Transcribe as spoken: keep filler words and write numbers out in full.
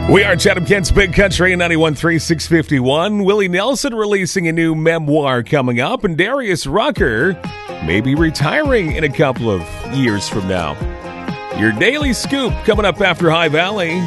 We are Chatham Kent's Big Country ninety-one point three, six fifty-one. Willie Nelson releasing a new memoir coming up, and Darius Rucker may be retiring in a couple of years from now. Your Daily Scoop coming up after High Valley.